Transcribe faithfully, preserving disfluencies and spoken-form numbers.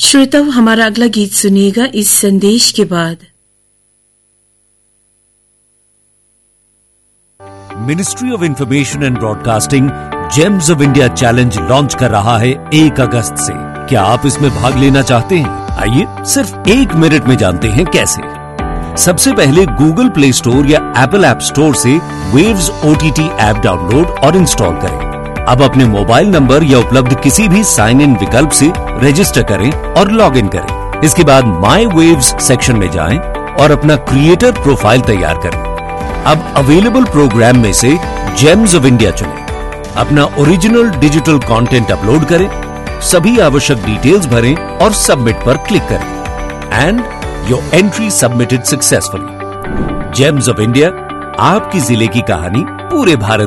श्रोताओं, हमारा अगला गीत सुनिएगा इस संदेश के बाद। Ministry of information and broadcasting James of India challenge launch कर रहा है एक अगस्त से। क्या आप इसमें भाग लेना चाहते हैं? आइए सिर्फ एक मिनट में जानते हैं कैसे। सबसे पहले गूगल प्ले स्टोर या एप्पल ऐप स्टोर से वेव्स ओटीटी ऐप डाउनलोड और इंस्टॉल करें। अब अपने मोबाइल नंबर या उपलब्ध किसी भी साइन इन विकल्प से रजिस्टर करें और लॉग इन करें। इसके बाद माई वेव्स सेक्शन में जाएं और अपना क्रिएटर प्रोफाइल तैयार करें। अब अवेलेबल प्रोग्राम में से जेम्स ऑफ इंडिया चुनें। अपना ओरिजिनल डिजिटल कंटेंट अपलोड करें, सभी आवश्यक डिटेल्स भरें और सबमिट पर क्लिक करें। And your entry submitted successfully. James of India, आपकी जिले की कहानी पूरे भारत